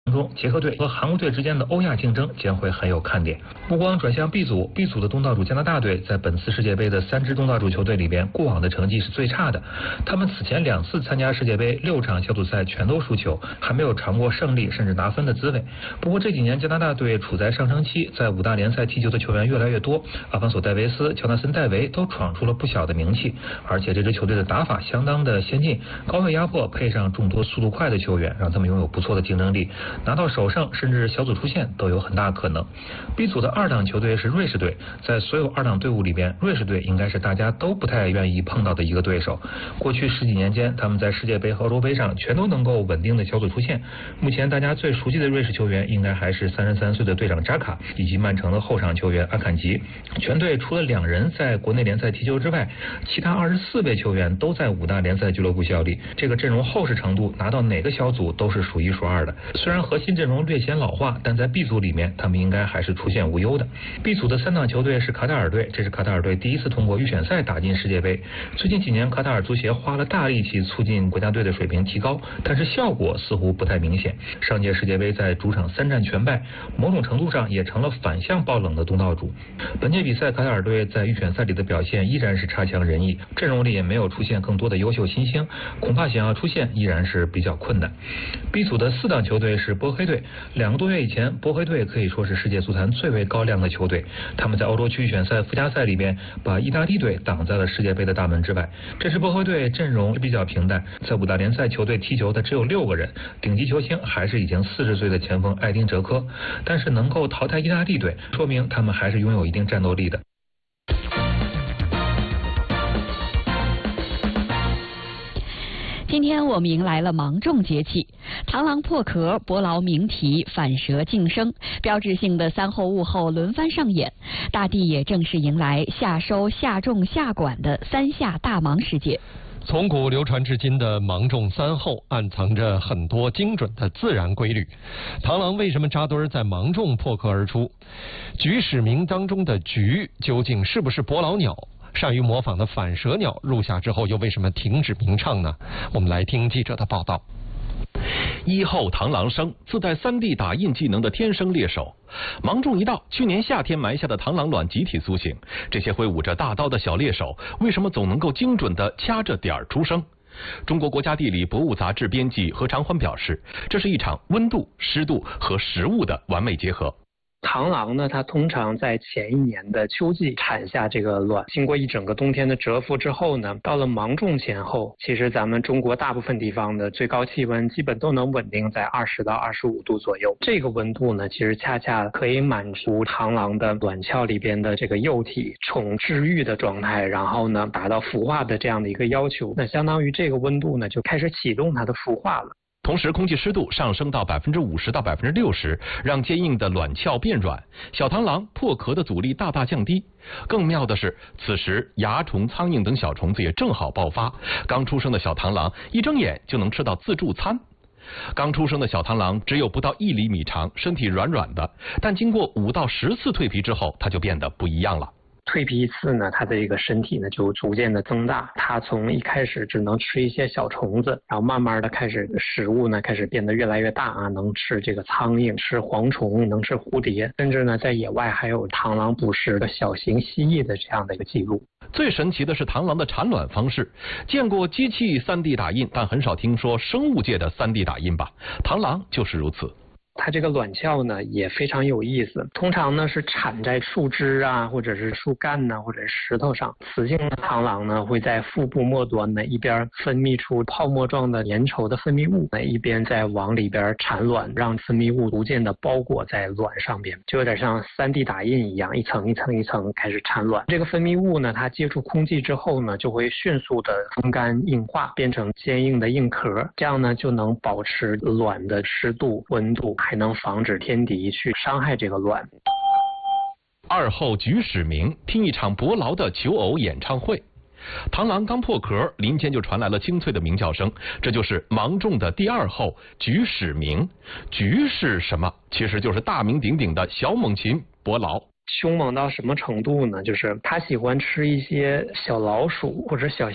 中，捷克队和韩国队之间的欧亚竞争将会很有看点。目光转向 B 组，B 组的东道主加拿大队在本次世界杯的3支东道主球队里边，过往的成绩是最差的。他们此前2次参加世界杯6场小组赛全都输球，还没有尝过胜利甚至拿分的滋味。不过这几年加拿大队处在上升期，在5大联赛踢球的球员越来越多，阿方索·戴维斯、乔纳森·戴维都闯出了不小的名气，而且这支球队的打法相当的先进，高位压迫配上众多速度快的球员，让他们拥有不错的竞争力，拿到首胜甚至小组出线都有很大可能。B 组的2档球队是瑞士队，在所有2档队伍里边，瑞士队应该是大家都不太愿意碰到的一个对手。过去10几年间，他们在世界杯和欧洲杯上全都能够稳定的小组出线。目前大家最熟悉的瑞士球员应该还是33岁的队长扎卡以及曼城的后场球员阿坎吉。全队除了2人在国内联赛踢球之外，其他24位球员都在5大联赛俱乐部效力。这个阵容厚实程度，拿到哪个小组都是数1数2的。虽然核心阵容略显老化，但在 B 组里面，他们应该还是出现无忧的。B 组的3档球队是卡塔尔队，这是卡塔尔队第一次通过预选赛打进世界杯。最近几年，卡塔尔足协花了大力气促进国家队的水平提高，但是效果似乎不太明显。上届世界杯在主场3战全败，某种程度上也成了反向爆冷的东道主。本届比赛，卡塔尔队在预选赛里的表现依然是差强人意，阵容里也没有出现更多的优秀新星，恐怕想要出线依然是比较困难。B 组的4档球队是波黑队，2个多月以前，波黑队可以说是世界足坛最为高亮的球队，他们在欧洲区预选赛附加赛里边把意大利队挡在了世界杯的大门之外。这支波黑队阵容比较平淡，在5大联赛球队踢球的只有6个人，顶级球星还是已经40岁的前锋艾丁哲科，但是能够淘汰意大利队，说明他们还是拥有一定战斗力的。 今天我们迎来了芒种节气，螳螂破壳，伯劳鸣啼，反蛇竞生，标志性的3候物候轮番上演，大地也正式迎来夏收、夏种、夏管的3夏大忙时节。 从古流传至今的芒种3候暗藏着很多精准的自然规律。螳螂为什么扎堆在芒种破壳而出？菊始鸣当中的菊究竟是不是伯劳鸟？善于模仿的反蛇鸟入夏之后又为什么停止鸣唱呢？我们来听记者的报道。 1候螳螂生，自带3D 打印技能的天生猎手。芒种一到，去年夏天埋下的螳螂卵集体苏醒。这些挥舞着大刀的小猎手，为什么总能够精准地掐着点儿出生？中国国家地理博物杂志编辑何长欢表示，这是一场温度、湿度和食物的完美结合。 螳螂呢，它通常在前一年的秋季产下这个卵，经过一整个冬天的蛰伏之后呢，到了芒种前后，其实咱们中国大部分地方的最高气温基本都能稳定在20到25度左右。这个温度呢，其实恰恰可以满足螳螂的卵鞘里边的这个幼体从治愈的状态，然后呢达到孵化的这样的一个要求。那相当于这个温度呢，就开始启动它的孵化了。 同时，空气湿度上升到50%到60%，让坚硬的卵鞘变软，小螳螂破壳的阻力大大降低。更妙的是，此时蚜虫、苍蝇等小虫子也正好爆发，刚出生的小螳螂一睁眼就能吃到自助餐。刚出生的小螳螂只有不到1厘米长，身体软软的，但经过5到10次蜕皮之后，它就变得不一样了。 蜕皮一次呢，它的这个身体呢就逐渐的增大，它从一开始只能吃一些小虫子，然后慢慢的开始食物呢开始变得越来越大啊，能吃这个苍蝇，吃蝗虫，能吃蝴蝶，甚至呢在野外还有螳螂捕食的小型蜥蜴的这样的一个记录。 最神奇的是螳螂的产卵方式，见过机器3D 打印，但很少听说生物界的3D 打印吧？螳螂就是如此。 它这个卵鞘呢也非常有意思，通常呢是产在树枝啊，或者是树干呢，或者是石头上。雌性的螳螂呢会在腹部末端呢一边分泌出泡沫状的粘稠的分泌物，一边在往里边产卵，让分泌物逐渐的包裹在卵上边，就有点像3D 打印一样，一层一层一层开始产卵。这个分泌物呢，它接触空气之后呢，就会迅速的风干硬化，变成坚硬的硬壳，这样呢就能保持卵的湿度、温度，还能防止天敌去伤害这个卵。 2候菊始鸣，听一场伯劳的求偶演唱会。螳螂刚破壳，林间就传来了清脆的鸣叫声，这就是芒种的第2候菊始鸣。菊是什么？其实就是大名鼎鼎的小猛禽伯劳。 凶猛到什么程度呢？就是它喜欢吃一些小老鼠或者小